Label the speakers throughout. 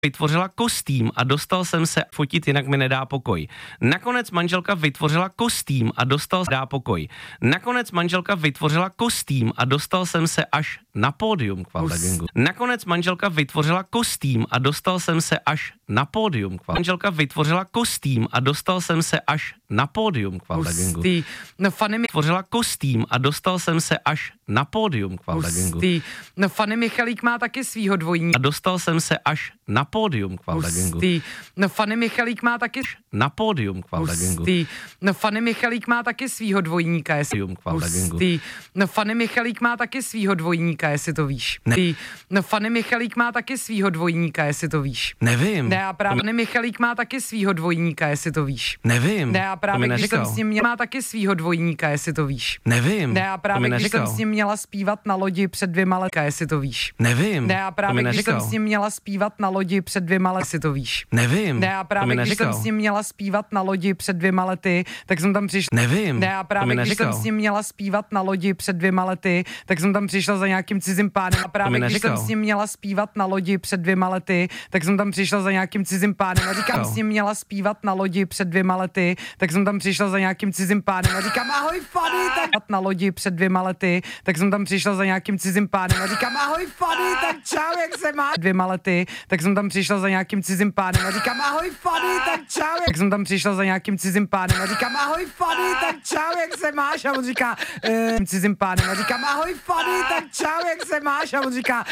Speaker 1: vytvořila kostým a dostal jsem se fotit, jinak mi nedá pokoj. Nakonec manželka vytvořila kostým a dostal se dá pokoj. Nakonec manželka vytvořila kostým a dostal jsem se až na pódium k Valdagengu. Nakonec manželka vytvořila kostým a dostal jsem se až na pódium k manželka vytvořila kostým a dostal jsem se až na pódium k Valdagengu.
Speaker 2: No Fanny
Speaker 1: vytvořila kostým a dostal jsem se až na pódium k Valdagengu.
Speaker 2: No Fanny Michalík má taky svýho dvojníka.
Speaker 1: A dostal jsem se až na pódium k Valdagengu.
Speaker 2: No Fanny Michalík má taky
Speaker 1: na pódium k Valdagengu.
Speaker 2: No Fanny Michalík má taky svýho dvojníka, jestli
Speaker 1: k Valdagengu.
Speaker 2: No Fanny Michalík má taky svýho dvojníka, jestli to víš. No Fanny Michalík má taky svýho dvojníka, jestli to víš.
Speaker 1: Nevím.
Speaker 2: Ne, a právě Fanny Michalík má taky svýho dvojníka, jestli to víš.
Speaker 1: Nevím.
Speaker 2: Ne, a právě když jsem s ním měla taky svýho dvojníka, jestli to víš.
Speaker 1: Nevím.
Speaker 2: Ne, a právě když jsem s ním měla zpívat na lodi před 2 lety, jestli to víš.
Speaker 1: Nevím.
Speaker 2: Ne, a právě když jsem s ním měla zpívat na lodi před 2 lety, jestli to víš.
Speaker 1: Nevím.
Speaker 2: Ne, a právě když jsem s ním měla zpívat na lodi před 2 lety, tak jsem tam přišla.
Speaker 1: Nevím.
Speaker 2: Ne, a právě když jsem s ním měla zpívat na lodi před 2 lety, tak jsem tam přišla za nějakým cizím pánem. A právě když jsem s ním měla zpívat na lodi před 2 lety, tak jsem tam přišla za nějakým cizím pánem. A říkám, s ním měla zpívat na lodi před 2 lety, tak jsem tam přišla za nějakým cizím pánem. A říkám, ahoj Fanny, tak na lodi před 2 lety, tak jsem tam přišla za nějakým cizím pánem. A říkám, ahoj Fanny, tak čau, jak se máš? 2 lety, tak jsem tam přišla za nějakým cizím pánem. A říkám, ahoj Fanny, tak čau, jak jsem tam přišla za nějakým cizím pánem. A říkám, ahoj Fanny, tak čau, jak se máš? A on říká, cizím pánem. A říkám, ahoj Fanny, tak čau, jak se máš? A on říká,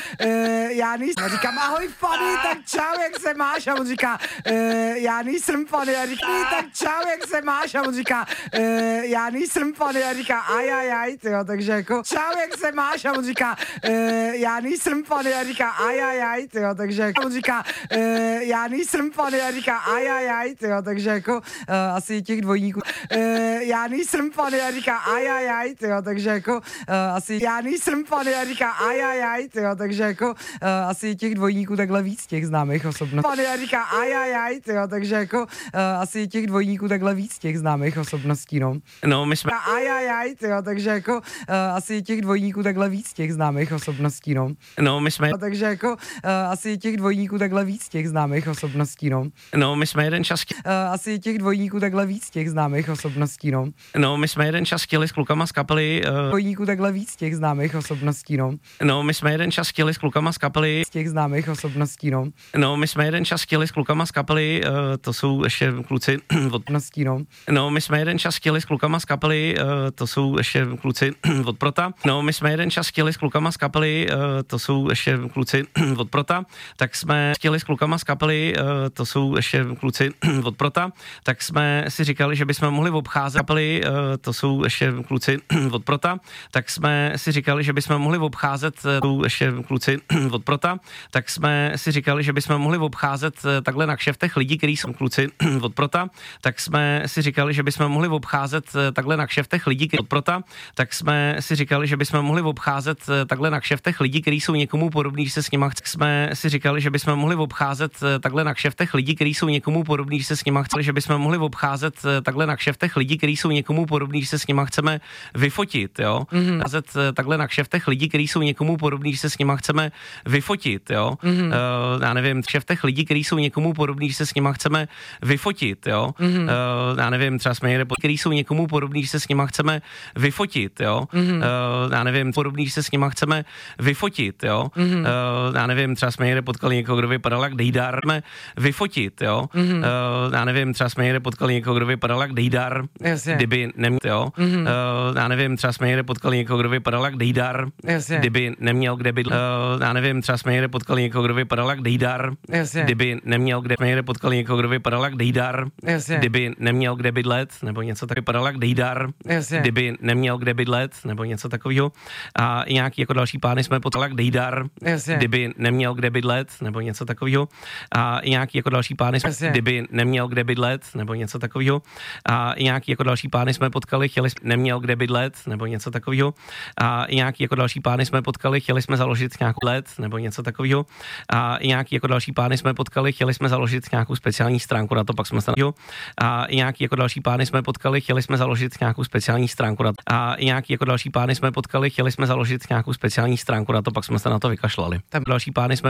Speaker 2: já nejsem. A říkám, ahoj Fanny, tak čau, jak se máš? A on říká, já nejsem Fanny. A říkám, tak čau, jak se máš? A on říká, já nejsem Fanny. A říká, ajajaj, tyjo, takže jako, čau, jak se máš? A on říká, já nejsem Fanny. A říká, ajajaj, tyjo, takže jako, on říká, já nejsem Fanny. A říká, ajajaj, tyjo, takže jako, asi těch dvojníků, já nejsem Fanny. A říká, ajajaj, tyjo, takže jako, asi, já nejsem Fanny. A říká, ajajaj, tyjo, takže jako, asi těch dvojníků takhle víc těch známých osobností. Fanny. A říká, ajajaj, tyjo, takže jako, asi těch dvojníků takhle víc těch známých osobností, no.
Speaker 1: No, my jsme...
Speaker 2: Ajajaj, tyjo, takže jako, asi těch dvojníků takhle víc těch známých osobností, no.
Speaker 1: No, my jsme...
Speaker 2: Takže jako, asi těch dvojníků takhle víc těch známých osobností, no.
Speaker 1: No, my jsme jeden čas...
Speaker 2: asi těch dvojníků takhle víc těch známých osobností, no.
Speaker 1: No, my jsme jeden čas chtěli s klukama z kapely...
Speaker 2: Dvojníků takhle víc těch známých osobností, no.
Speaker 1: No, my jsme jeden čas chtěli s klukama z kapely...
Speaker 2: Z těch známých osobností, no.
Speaker 1: No, my jsme jeden čas chtěli s klukama z kapely, to jsou ještě kluci od...
Speaker 2: No.
Speaker 1: No, my jsme jeden čas chtěli s klukama z kapely, to jsou ještě kluci od Prota. No, my jsme jeden čas chtěli s klukama z kapely, to jsou ještě kluci od Prota. Tak jsme chtěli s klukama z kapely, to jsou ještě kluci od Prota. Tak jsme si říkali, že bychom mohli obcházet kapely, to jsou ještě kluci od Prota. Tak jsme si říkali, že bychom mohli obcházet, to jsou ještě kluci od Prota. Tak jsme si říkali, že bychom mohli obcházet takhle na kšeftech lidí, kteří jsou kluci od Prota. Tak jsme si říkali, že bychom mohli obcházet takhle na kšeftech lidí od Prota. Tak jsme si říkali, že bychom mohli obcházet takhle na kšeftech lidí, kteří jsou někomu podobní, že se s nima jsme si říkali, že bychom mohli obcházet takhle na kšeftech lidí, kteří jsou někomu podobní, že se s nima chceli, že bychom mohli obcházet takhle na kšeftech lidí, kteří jsou někomu podobní, že se s nima chceme vyfotit, jo. Obcházet takhle na kšeftech lidí, kteří jsou někomu podobní, že se s nima chceme vyfotit, jo. Já nevím, kšeftech lidí, kteří jsou někomu podobní, že se s nima chceme vyfotit, jo. Já nevím, třeba jsme někde, kteří jsou někomu podobní, že se s nima chceme vyfotit, jo. Já nevím, podobný, že se s nima chceme vyfotit, jo. Já nevím, třeba jsme někde potkali někoho, kdo vypadal jak Dejdar, vyfotit, jo. Já nevím, třeba jsme někde potkali někoho, kdo vypadal jak Dejdar, kdyby neměl, jo. Já nevím, třeba jsme někde potkali někoho, kdo vypadal jak Dejdar, kdyby neměl kde bydlet. Já nevím, třeba jsme někde potkali někoho, kdo vypadal jak Dejdar, kdyby neměl kde, jsme někde potkali někoho, kdo vypadal jak Dejdar, kdyby neměl kde bydlet, nebo něco tak vypadal jak Dejdar, kdyby neměl kde bydlet, nebo něco takového. A i nějaký jako další pány jsme potkali jak Dejdar, kdyby neměl kde bydlet, nebo něco takového. A i nějaký jako další pány jsme, kdyby neměl kde bydlet, nebo něco takového. A i nějaký jako další pány jsme potkali, neměl kde bydlet, nebo něco takového. A i nějaký jako další pány jsme potkali, chtěli jsme založit nějakou let, nebo něco takového. A i nějaký jako další pány jsme potkali, chtěli jsme založit nějakou speciální stránku na to, pak jsme se a i nějaký jako další pány jsme potkali, chtěli jsme založit nějakou speciální stránku na to. A i nějaký jako další pány jsme potkali, chtěli jsme založit nějakou speciální stránku na to, pak jsme se na to vykašlali. Tam další pány jsme